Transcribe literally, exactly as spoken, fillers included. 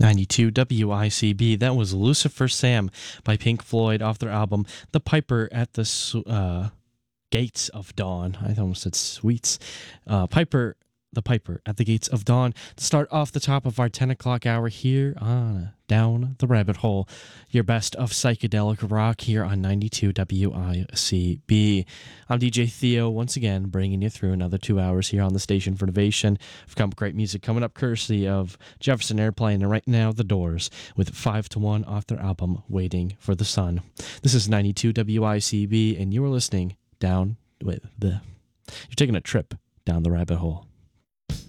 ninety-two W I C B. That was Lucifer Sam by Pink Floyd off their album The Piper at the uh, Gates of Dawn. I almost said sweets. Uh, Piper, The Piper at the Gates of Dawn. To start off the top of our ten o'clock hour here on Down the Rabbit Hole. Your best of psychedelic rock here on ninety-two W I C B. I'm D J Theo, once again, bringing you through another two hours here on the station for innovation. We've got great music coming up courtesy of Jefferson Airplane, and right now The Doors with five to one off their album Waiting for the Sun. This is ninety-two W I C B, and you are listening down with the... You're taking a trip down the rabbit hole.